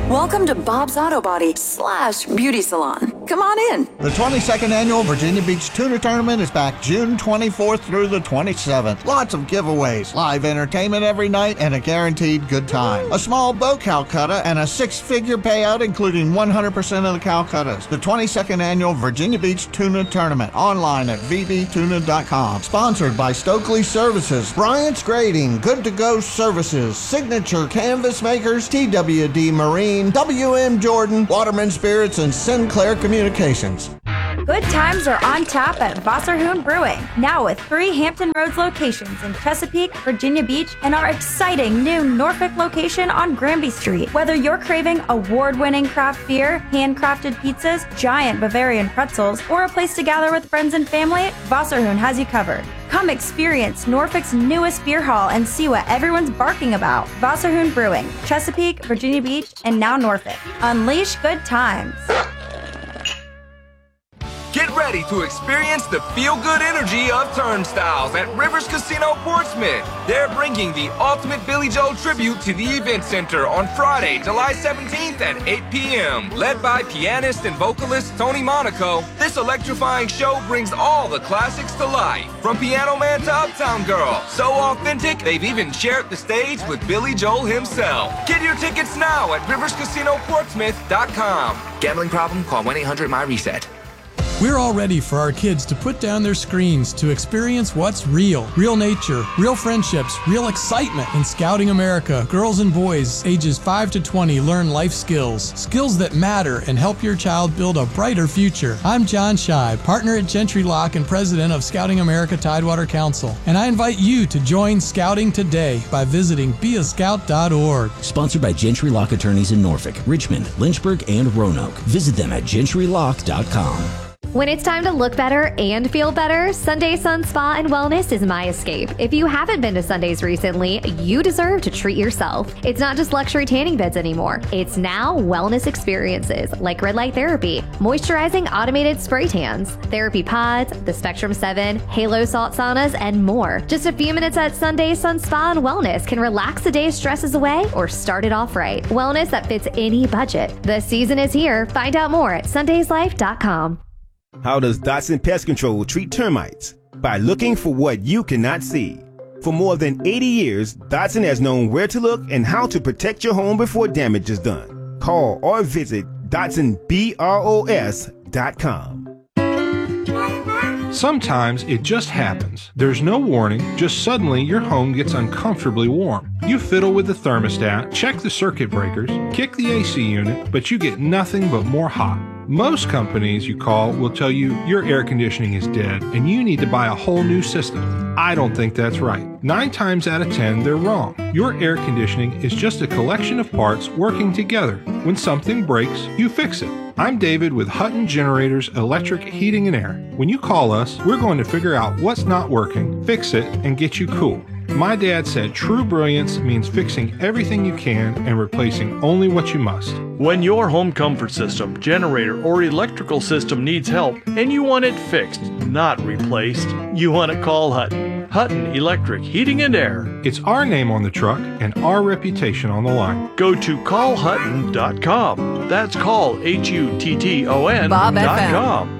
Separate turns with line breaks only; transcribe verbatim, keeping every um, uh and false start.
Welcome to Bob's Auto Body slash Beauty Salon. Come on in.
The twenty-second Annual Virginia Beach Tuna Tournament is back June twenty-fourth through the twenty-seventh. Lots of giveaways, live entertainment every night, and a guaranteed good time. A small bow Calcutta and a six-figure payout, including one hundred percent of the Calcuttas. The twenty-second Annual Virginia Beach Tuna Tournament, online at v b tuna dot com. Sponsored by Stokely Services, Bryant's Grading, Good to Go Services, Signature Canvas Makers, T W D Marine, W M Jordan, Waterman Spirits, and Sinclair Communications.
Good times are on tap at Wasserhoon Brewing, now with three Hampton Roads locations in Chesapeake, Virginia Beach, and our exciting new Norfolk location on Granby Street. Whether you're craving award-winning craft beer, handcrafted pizzas, giant Bavarian pretzels, or a place to gather with friends and family, Wasserhoon has you covered. Come experience Norfolk's newest beer hall and see what everyone's barking about. Wasserhoon Brewing, Chesapeake, Virginia Beach, and now Norfolk. Unleash good times.
Get ready to experience the feel-good energy of Turnstiles at Rivers Casino Portsmouth. They're bringing the ultimate Billy Joel tribute to the Event Center on Friday, July seventeenth at eight p m Led by pianist and vocalist Tony Monaco, this electrifying show brings all the classics to life. From Piano Man to Uptown Girl, so authentic, they've even shared the stage with Billy Joel himself. Get your tickets now at rivers casino portsmouth dot com. Gambling problem? Call one eight hundred M Y reset.
We're all ready for our kids to put down their screens to experience what's real. Real nature, real friendships, real excitement. In Scouting America, girls and boys ages five to twenty learn life skills. Skills that matter and help your child build a brighter future. I'm John Shive, partner at Gentry Lock and president of Scouting America Tidewater Council. And I invite you to join Scouting today by visiting be a scout dot org.
Sponsored by Gentry Lock Attorneys in Norfolk, Richmond, Lynchburg, and Roanoke. Visit them at gentry lock dot com.
When it's time to look better and feel better, Sunday Sun Spa and Wellness is my escape. If you haven't been to Sundays recently, you deserve to treat yourself. It's not just luxury tanning beds anymore. It's now wellness experiences like red light therapy, moisturizing automated spray tans, therapy pods, the Spectrum seven, Halo salt saunas, and more. Just a few minutes at Sunday Sun Spa and Wellness can relax the day's stresses away or start it off right. Wellness that fits any budget. The season is here. Find out more at sundays life dot com.
How does Dotson Pest Control treat termites? By looking for what you cannot see. For more than eighty years, Dotson has known where to look and how to protect your home before damage is done. Call or visit Dotson Bros dot com.
Sometimes it just happens. There's no warning, just suddenly your home gets uncomfortably warm. You fiddle with the thermostat, check the circuit breakers, kick the A C unit, but you get nothing but more hot. Most companies you call will tell you your air conditioning is dead and you need to buy a whole new system. I don't think that's right. Nine times out of ten, they're wrong. Your air conditioning is just a collection of parts working together. When something breaks, you fix it. I'm David with Hutton Generators Electric Heating and Air. When you call us, we're going to figure out what's not working, fix it, and get you cool. My dad said true brilliance means fixing everything you can and replacing only what you must.
When your home comfort system, generator, or electrical system needs help and you want it fixed, not replaced, you want to call Hutton. Hutton Electric Heating and Air.
It's our name on the truck and our reputation on the line.
Go to call hutton dot com. That's call H U T T O N dot com.